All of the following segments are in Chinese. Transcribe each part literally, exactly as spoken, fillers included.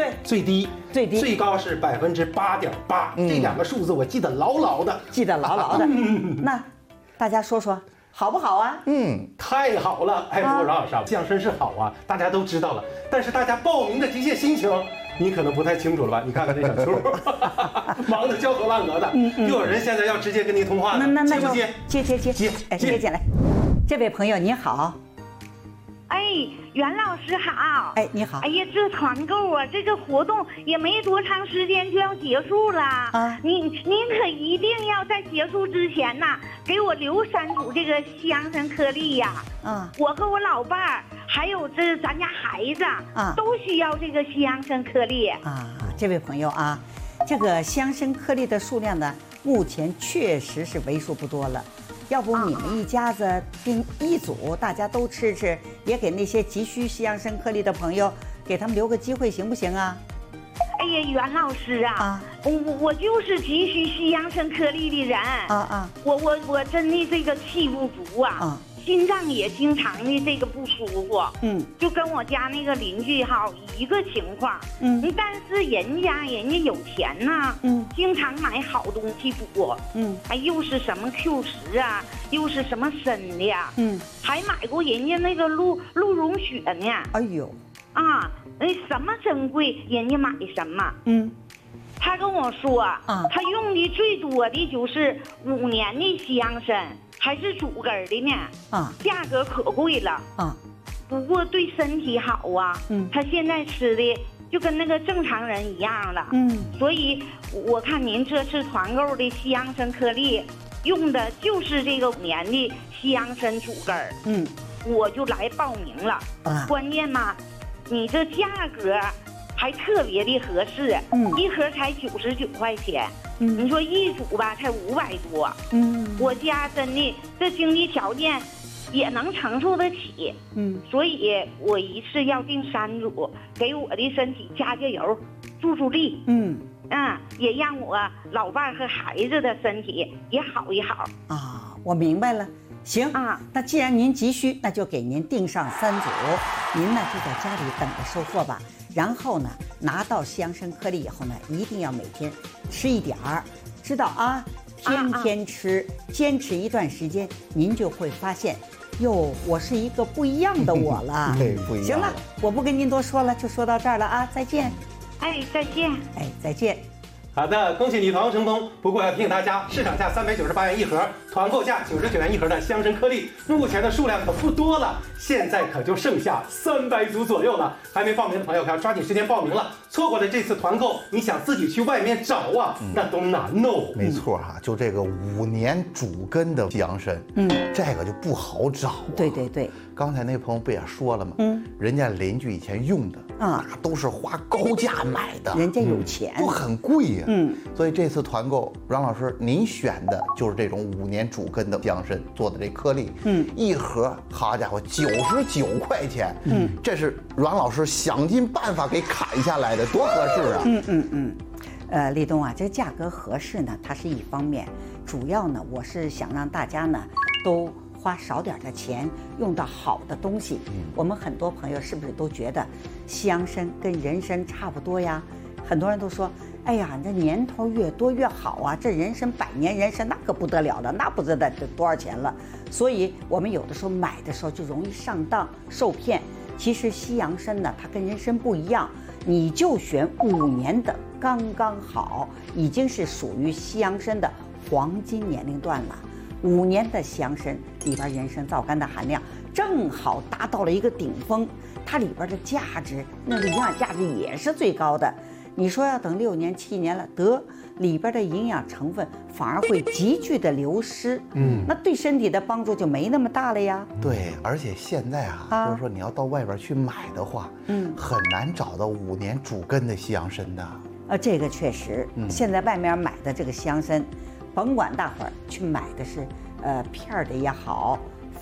对， 最低最低， 最高是百分之八点八，这两个数字我记得牢牢的， 记得牢牢的。那大家说说好不好啊？ 嗯，太好了！哎，不过饶老师啊，相声是好啊，大家都知道了，但是大家报名的这些心情，你可能不太清楚了吧？你看看这小秋，忙得焦头烂额的，又有人现在要直接跟您通话呢， 那那那接不接？ 接接接接， 哎，接进来。这位朋友您好， 哎，袁老师好。 哎，你好。 哎呀，这团购啊，这个活动也没多长时间就要结束了啊！您您可一定要在结束之前呐，给我留三组这个西洋参颗粒呀！啊，我和我老伴儿，还有这咱家孩子啊，都需要这个西洋参颗粒啊。这位朋友啊，这个西洋参颗粒的数量呢，目前确实是为数不多了。要不你们一家子订一组，大家都吃吃，也给那些急需西洋参颗粒的朋友，给他们留个机会，行不行啊？ 哎呀，袁老师啊，啊我我就是急需西洋参颗粒的人啊啊！我我我真的这个气不足啊！啊心脏也经常的这个不舒服，嗯，就跟我家那个邻居哈一个情况，嗯，但是人家人家有钱呐，嗯，经常买好东西补，嗯，还又是什么 Q 十啊，又是什么参的呀，嗯，还买过人家那个鹿鹿茸血呢， 哎呦， 啊，那什么珍贵，人家买什么，嗯。他跟我说，啊，他用的最多的就是五年的西洋参，还是主根的呢，啊，价格可贵了，啊，不过对身体好啊，嗯，他现在吃的就跟那个正常人一样了，嗯，所以我看您这次团购的西洋参颗粒，用的就是这个五年的西洋参主根，嗯，我就来报名了，啊，关键嘛，你这价格还特别的合适，嗯，一盒才九十九块钱，嗯，你说一组吧才五百多，嗯，我家真的这经济条件也能承受得起，嗯，所以我一次要订三组，给我的身体加加油，助助力，嗯嗯，也让我老伴和孩子的身体也好一好啊。我明白了，行啊，那既然您急需，那就给您订上三组，您呢就在家里等着收货吧。然后呢，拿到西洋参颗粒以后呢，一定要每天吃一点儿，知道啊？天天吃，啊啊坚持一段时间，您就会发现，哟，我是一个不一样的我了。 对，不一样。 行了，我不跟您多说了，就说到这儿了啊，再见。 哎，再见。 哎，再见。 好的，恭喜你团购成功。不过要提醒大家，市场价三百九十八元一盒，团购价九十九元一盒的西洋参颗粒，目前的数量可不多了，现在可就剩下三百组左右了。还没报名的朋友，可要抓紧时间报名了。错过了这次团购，你想自己去外面找啊，嗯、那都难哦。 没错哈、啊，就这个五年主根的西洋参，嗯，这个就不好找、啊。 对对对， 刚才那朋友不也说了吗？嗯，人家邻居以前用的啊，那都是花高价买的， 人家有钱， 都、嗯、很贵呀、啊。嗯，所以这次团购，阮老师您选的就是这种五年主根的西洋参做的这颗粒，嗯，一盒好家伙九十九块钱，嗯，这是阮老师想尽办法给砍下来的，多合适啊！ 嗯嗯嗯，呃，立冬啊，这价格合适呢，它是一方面，主要呢，我是想让大家呢都花少点的钱，用到好的东西。嗯，我们很多朋友是不是都觉得西洋参跟人参差不多呀？很多人都说，哎呀，这年头越多越好啊！这人参百年人参那可不得了的，那不知道这多少钱了。所以我们有的时候买的时候就容易上当受骗。其实西洋参呢，它跟人参不一样，你就选五年的刚刚好，已经是属于西洋参的黄金年龄段了。五年的西洋参里边人参皂苷的含量正好达到了一个顶峰，它里边的价值，那个营养价值也是最高的。你说要等六年七年了，得里边的营养成分反而会急剧的流失，嗯，那对身体的帮助就没那么大了呀。 对，而且现在啊，啊就是说你要到外边去买的话，嗯，很难找到五年主根的西洋参的。 呃，这个确实，嗯，现在外面买的这个西洋参，甭管大伙儿去买的是呃片儿的也好，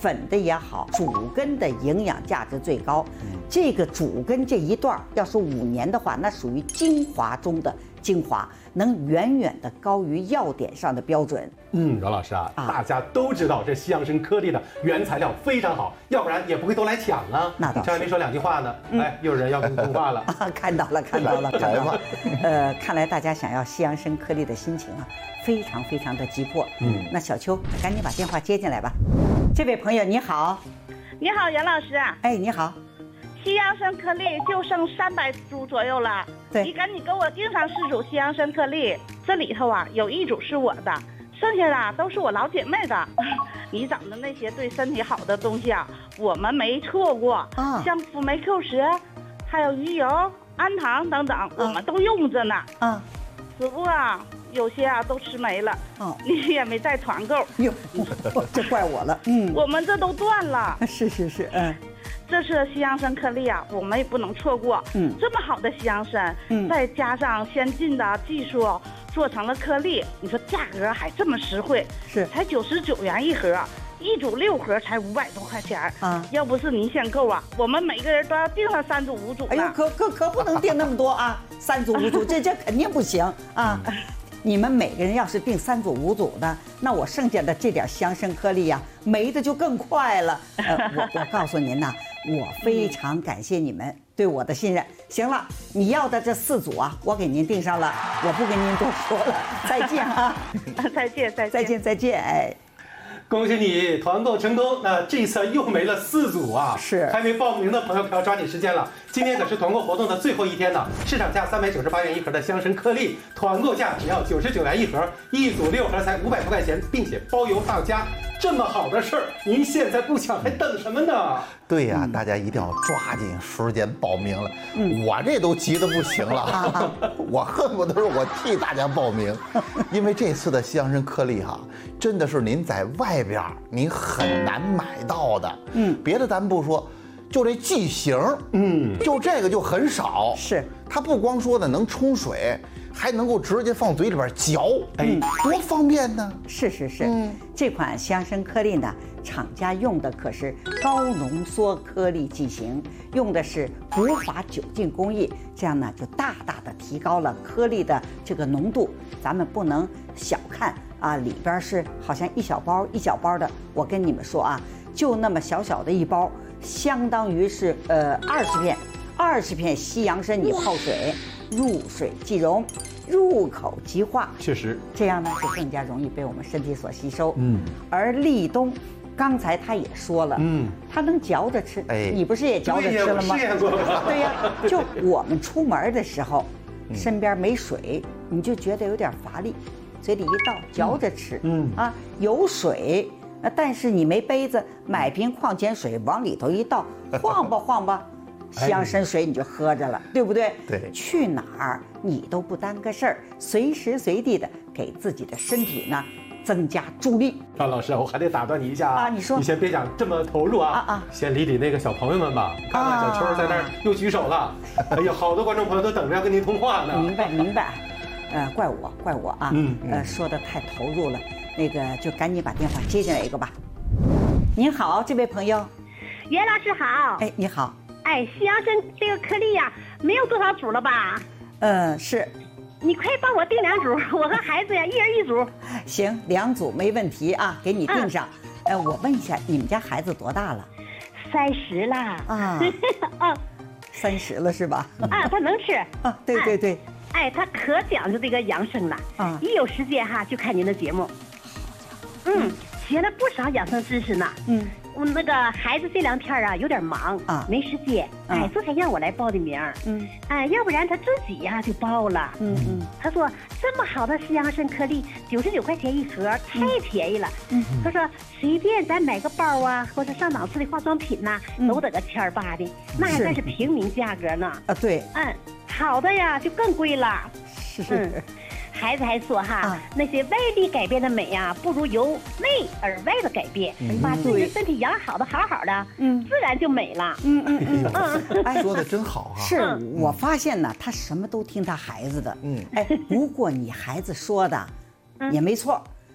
粉的也好，主根的营养价值最高。这个主根这一段要是五年的话，那属于精华中的精华，能远远的高于药典上的标准。 嗯，阮老师啊，啊大家都知道这西洋参颗粒的原材料非常好，要不然也不会都来抢啊。 那倒是， 这还没说两句话呢，嗯、哎，又有人要跟你通话了。 啊，看到了，看到了，看到了。呃，看来大家想要西洋参颗粒的心情啊，非常非常的急迫。嗯，那小邱，赶紧把电话接进来吧。这位朋友你好。 你好，袁老师。 哎，你好。 西洋参颗粒就剩三百组左右了， 对， 你赶紧给我订上四组西洋参颗粒。这里头啊有一组是我的，剩下的都是我老姐妹的。你整的那些对身体好的东西啊，我们没错过啊，像辅酶 Q 十，还有鱼油、氨糖等等，我们都用着呢。啊，只不过啊，有些啊都吃没了，哦，你也没再团购。 哟，这怪我了。嗯， 我们这都断了。 是是是，嗯。 这次西洋参颗粒啊，我们也不能错过。嗯，这么好的西洋参，嗯，再加上先进的技术做成了颗粒，你说价格还这么实惠， 是才九十九元一盒，一组六盒才五百多块钱啊！要不是您限购啊，我们每个人都要订上三组五组。 哎呦，可可可不能订那么多啊，三组五组，这这肯定不行啊！你们每个人要是订三组五组的，那我剩下的这点西洋参颗粒呀，没的就更快了。呃，我我告诉您呐，我非常感谢你们对我的信任。行了，你要的这四组啊，我给您订上了，我不跟您多说了，再见啊！ 再见，再见， 再见，再见，哎。 恭喜你团购成功，那这次又没了四组啊！ 是， 还没报名的朋友可要抓紧时间了。今天可是团购活动的最后一天呢，市场价三百九十八元一盒的西洋参颗粒，团购价只要九十九元一盒，一组六盒才五百多块钱，并且包邮到家。这么好的事儿，您现在不抢还等什么呢？ 对呀、啊，大家一定要抓紧时间报名了。嗯，我这都急得不行了，啊、我恨不得是我替大家报名，因为这次的西洋参颗粒哈，真的是您在外边您很难买到的。嗯，别的咱不说。就这剂型，嗯，就这个就很少。 是， 它不光说呢能冲水，还能够直接放嘴里边嚼，哎，多方便呢！ 是是是，嗯，这款西洋参颗粒呢，厂家用的可是高浓缩颗粒剂型，用的是古法酒精工艺，这样呢就大大的提高了颗粒的这个浓度。咱们不能小看啊，里边是好像一小包一小包的。我跟你们说啊，就那么小小的一包。相当于是呃二十片，二十片西洋参你泡水，入水即溶，入口即化， 确实， 这样呢就更加容易被我们身体所吸收。嗯，而立冬，刚才他也说了，嗯，它能嚼着吃，哎，你不是也嚼着吃了吗？对呀，就我们出门的时候，身边没水，你就觉得有点乏力，嘴里一倒嚼着吃，嗯啊，有水。但是你没杯子，买瓶矿泉水往里头一倒，晃吧晃吧，西洋参水你就喝着了，对不对？ 对， 去哪儿你都不耽搁事儿，随时随地的给自己的身体呢增加助力。 张老师，我还得打断你一下啊，你说， 你先别讲这么投入啊啊啊！先理理那个小朋友们吧，看看小秋在那儿又举手了，哎呀，好多观众朋友都等着要跟您通话呢。 明白明白，呃，怪我怪我啊，嗯，呃，说的太投入了。那个就赶紧把电话接进来一个吧。您好，这位朋友。 袁老师好。 哎，你好。 哎，西洋参这个颗粒呀、啊，没有多少组了吧？ 呃，是。 你快帮我订两组，我和孩子呀一人一组。 行，两组没问题啊，给你订上。嗯、呃，我问一下，你们家孩子多大了？ 三十啦。 啊。啊。三十了是吧？ 啊，他能吃。 啊，对对对。 哎，他可讲究这个养生了。啊。一有时间哈，就看您的节目。嗯，学了不少养生知识呢。嗯，我那个孩子这两天啊有点忙啊，没时间。哎，这才让我来报的名。嗯，哎，要不然他自己呀、啊、就报了。嗯嗯，他说这么好的西洋参颗粒，九十九块钱一盒，太便宜了。嗯，他说随便咱买个包啊，或者上档次的化妆品呐、啊，嗯、都得个千儿八的，那还算是平民价格呢。 啊，对。 嗯，好的呀就更贵了。 是是。嗯， 孩子还说哈，啊、那些外力改变的美呀、啊，不如由内而外的改变，嗯、把自己的身体养好的好好的，嗯，自然就美了。 嗯嗯嗯嗯，哎，说的真好哈、啊。 是我发现呢，他什么都听他孩子的。嗯，哎，不过你孩子说的也没错，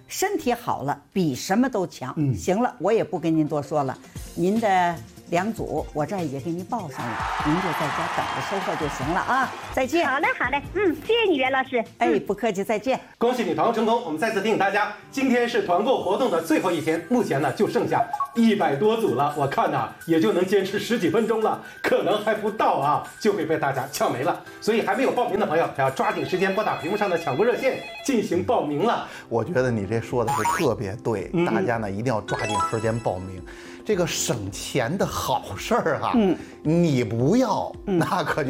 身体好了比什么都强。嗯，行了，我也不跟您多说了，您的两组我这儿也给您报上了，您就在家等着收货就行了啊！再见。 好嘞，好嘞，嗯，谢谢你袁老师。 哎，不客气，再见。 恭喜你团购成功！我们再次提醒大家，今天是团购活动的最后一天，目前呢就剩下一百多组了，我看呢、啊、也就能坚持十几分钟了，可能还不到啊，就会被大家抢没了。所以还没有报名的朋友，还要抓紧时间拨打屏幕上的抢购热线进行报名了。 我觉得你这说的是特别对，嗯、大家呢一定要抓紧时间报名。这个省钱的好事儿啊，嗯，你不要，嗯、那可就。